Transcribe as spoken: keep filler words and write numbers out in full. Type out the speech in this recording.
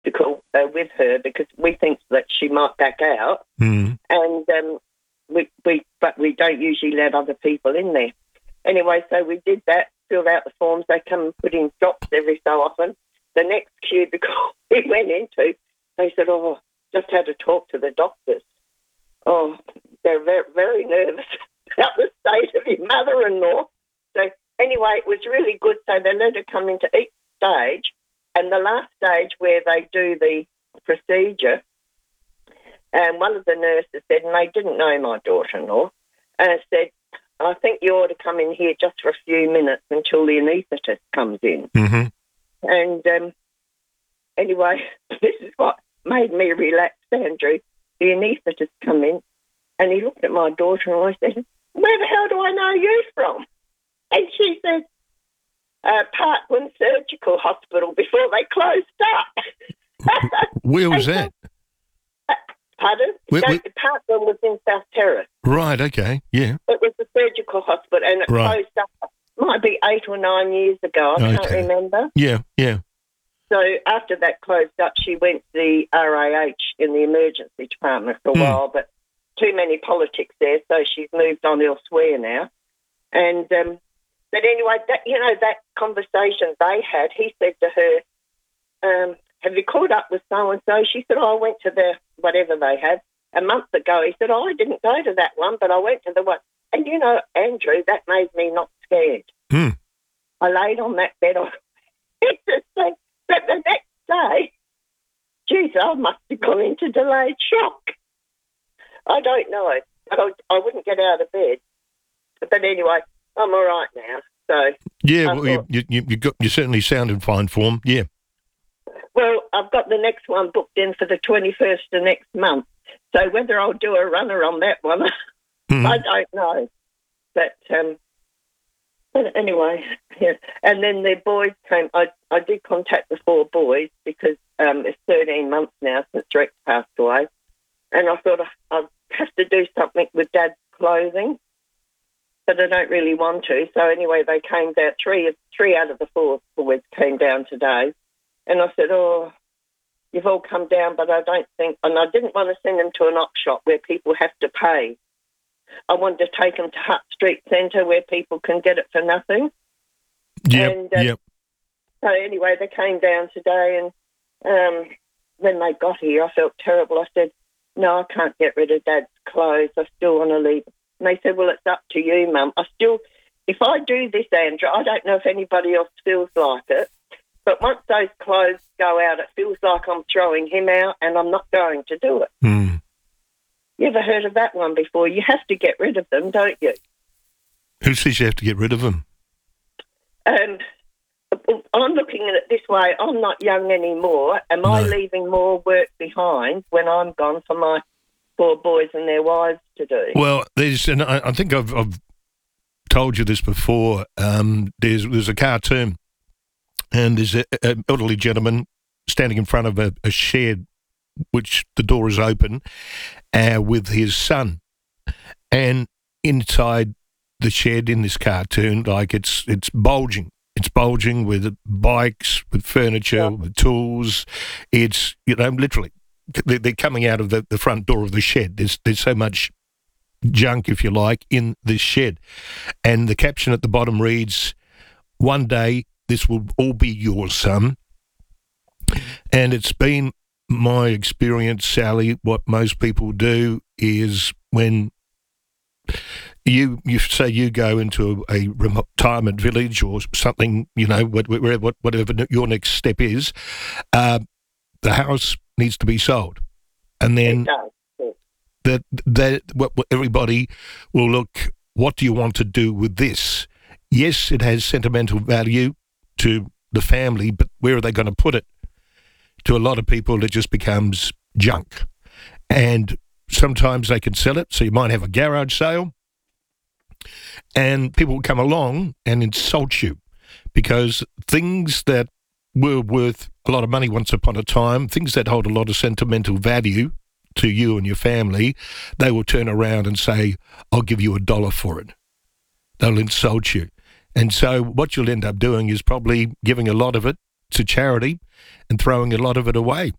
skeptical uh, with her because we think that she might back out, Mm. and um, we we but we don't usually let other people in there. Anyway, so we did that, filled out the forms. They come and put in drops every so often. The next cubicle we went into, they said, "Oh, just had to talk to the doctors." Oh, they're very, very nervous about the state of your mother-in-law. So anyway, it was really good. So they let her come into each stage, and the last stage where they do the procedure, and one of the nurses said, and they didn't know my daughter-in-law, and said, "I think you ought to come in here just for a few minutes until the anaesthetist comes in." Mm-hmm. And um, anyway, this is what made me relax, Andrew. The anaesthetist come in, and he looked at my daughter, and I said, "Where the hell do I know you from?" And she said, uh, "Parkland Surgical Hospital before they closed up." Where was that? Uh, pardon? Where, no, where? Parkland was in South Terrace. Right, okay, yeah. It was a surgical hospital, and it Right. closed up. Might be eight or nine years ago. I can't Okay. remember. Yeah, yeah. So after that closed up, she went to the R A H in the emergency department for a Hmm. while, but too many politics there, so she's moved on elsewhere now. And um, but anyway, that you know that conversation they had, he said to her, um, "Have you caught up with so and so?" She said, "Oh, I went to the whatever they had a month ago." He said, "Oh, I didn't go to that one, but I went to the one." And you know, Andrew, that made me not scared. Hmm. I laid on that bed. It's just like, but the next day, geez, I must have gone into delayed shock. I don't know. I, I wouldn't get out of bed. But anyway, I'm all right now. So Yeah, I well, you, thought- you, you, you, got, you certainly sound in fine form, yeah. Well, I've got the next one booked in for the twenty-first of next month. So whether I'll do a runner on that one, Mhm. I don't know. But, um, but anyway, yeah. And then the boys came. I, I did contact the four boys because um, it's thirteen months now since Rex passed away. And I thought I'd have to do something with Dad's clothing, but I don't really want to. So anyway, they came down. Three, three out of the four boys came down today. And I said, "Oh, you've all come down, but I don't think..." And I didn't want to send them to an op shop where people have to pay. I wanted to take them to Hutt Street Centre where people can get it for nothing. Yep, And, uh, yep. So anyway, they came down today, and um, when they got here, I felt terrible. I said, "No, I can't get rid of Dad's clothes. I still want to leave." And they said, "Well, it's up to you, Mum. I still, if I do this, Andrew, I don't know if anybody else feels like it, but once those clothes go out, it feels like I'm throwing him out, and I'm not going to do it." Hmm. You ever heard of that one before? You have to get rid of them, don't you? Who says you have to get rid of them? Um, I'm looking at it this way. I'm not young anymore. Am I No. leaving more work behind when I'm gone for my four boys and their wives to do? Well, there's, and I, I think I've, I've told you this before. Um, there's there's a cartoon, and there's a, an elderly gentleman standing in front of a, a shed, which the door is open, uh, with his son, and inside the shed in this cartoon, like it's it's bulging. It's bulging with bikes, with furniture, Yeah. with tools. It's, you know, literally, they're, they're coming out of the, the front door of the shed. There's there's so much junk, if you like, in this shed. And the caption at the bottom reads, "One day this will all be yours, son." And it's been my experience, Sally, what most people do is when you you say you go into a, a retirement village or something, you know, whatever, whatever your next step is, uh, the house needs to be sold. And then It does, yes. that that what, what everybody will look, what do you want to do with this? Yes, it has sentimental value to the family, but where are they going to put it? To a lot of people, it just becomes junk. And sometimes they can sell it, so you might have a garage sale, and people will come along and insult you because things that were worth a lot of money once upon a time, things that hold a lot of sentimental value to you and your family, they will turn around and say, "I'll give you a dollar for it." They'll insult you. And so what you'll end up doing is probably giving a lot of it to charity, and throwing a lot of it away.